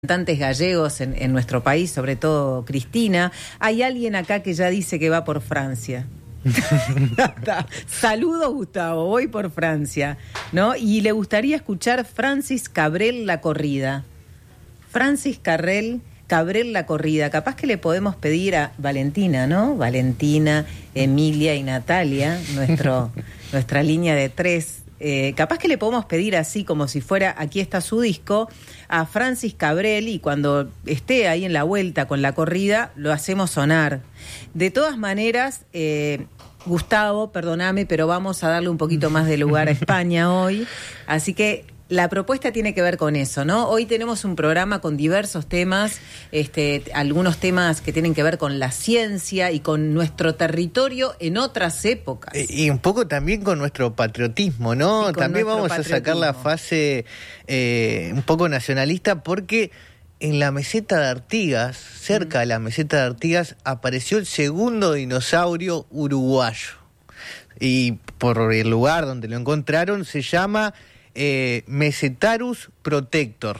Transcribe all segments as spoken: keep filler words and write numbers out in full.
Representantes gallegos en, en nuestro país, sobre todo Cristina. Hay alguien acá que ya dice que va por Francia. Saludos, Gustavo, voy por Francia, ¿no? Y le gustaría escuchar Francis Cabrel La Corrida. Francis Cabrel, Cabrel La Corrida. Capaz que le podemos pedir a Valentina, ¿no? Valentina, Emilia y Natalia, nuestro, nuestra línea de tres. Eh, capaz que le podemos pedir así, como si fuera, aquí está su disco, a Francis Cabrel, y cuando esté ahí en la vuelta con La Corrida, lo hacemos sonar. De todas maneras, eh, Gustavo, perdóname, pero vamos a darle un poquito más de lugar a España hoy, así que la propuesta tiene que ver con eso, ¿no? Hoy tenemos un programa con diversos temas, este, algunos temas que tienen que ver con la ciencia y con nuestro territorio en otras épocas. Y un poco también con nuestro patriotismo, ¿no? También vamos a sacar la fase eh, un poco nacionalista, porque en la meseta de Artigas, cerca mm. de la meseta de Artigas, apareció el segundo dinosaurio uruguayo. Y por el lugar donde lo encontraron se llama Eh, Mesetarus protector.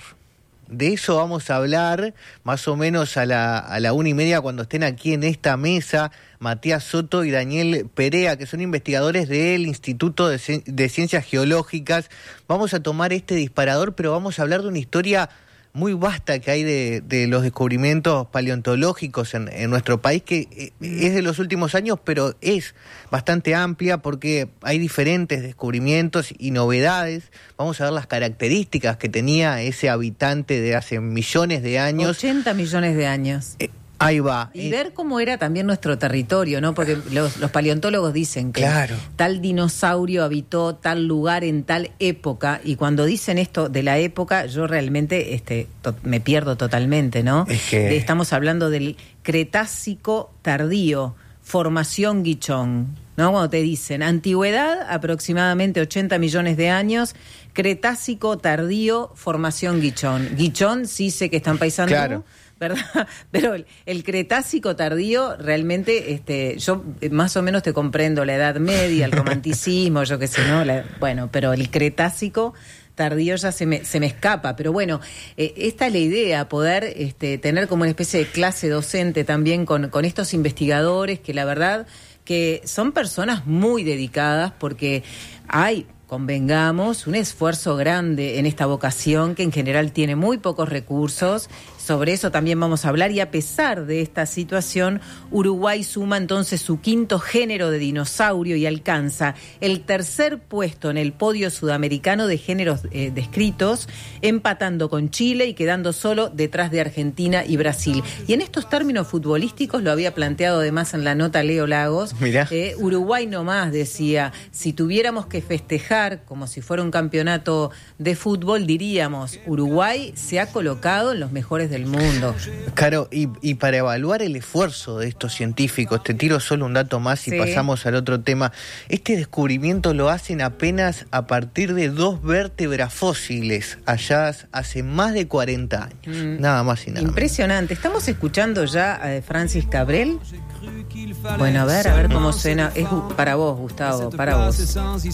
De eso vamos a hablar más o menos a la, a la una y media, cuando estén aquí en esta mesa Matías Soto y Daniel Perea, que son investigadores del Instituto de, Ci- de Ciencias Geológicas. Vamos a tomar este disparador, pero vamos a hablar de una historia muy vasta que hay de, de los descubrimientos paleontológicos en, en nuestro país, que es de los últimos años, pero es bastante amplia porque hay diferentes descubrimientos y novedades. Vamos a ver las características que tenía ese habitante de hace millones de años. ochenta millones de años. Eh, Ahí va. Y eh, ver cómo era también nuestro territorio, ¿no? Porque los, los paleontólogos dicen que claro. tal dinosaurio habitó tal lugar en tal época, y cuando dicen esto de la época, yo realmente este, to- me pierdo totalmente, ¿no? Es que... Estamos hablando del Cretácico tardío, formación Guichón, ¿no? Cuando te dicen antigüedad, aproximadamente ochenta millones de años, Cretácico tardío, formación Guichón. Guichón sí sé que están paisando. Claro. ¿Verdad? Pero el, el Cretácico tardío, realmente, este, yo más o menos te comprendo la Edad Media, el romanticismo, yo qué sé, ¿no? La, bueno, pero el Cretácico tardío ya se me, se me escapa. Pero bueno, eh, esta es la idea, poder este, tener como una especie de clase docente también con, con estos investigadores, que la verdad que son personas muy dedicadas, porque hay, convengamos, un esfuerzo grande en esta vocación que en general tiene muy pocos recursos. Sobre eso también vamos a hablar, y a pesar de esta situación, Uruguay suma entonces su quinto género de dinosaurio y alcanza el tercer puesto en el podio sudamericano de géneros eh, descritos, empatando con Chile y quedando solo detrás de Argentina y Brasil. Y en estos términos futbolísticos, lo había planteado además en la nota Leo Lagos, eh, Uruguay nomás decía, si tuviéramos que festejar como si fuera un campeonato de fútbol, diríamos, Uruguay se ha colocado en los mejores del mundo. Claro, y, y para evaluar el esfuerzo de estos científicos, te tiro solo un dato más y sí. pasamos al otro tema. Este descubrimiento lo hacen apenas a partir de dos vértebras fósiles halladas hace más de cuarenta años. Mm. Nada más y nada Impresionante. menos. Estamos escuchando ya a Francis Cabrel. Bueno, a ver, a ver cómo suena. Es para vos, Gustavo, para vos.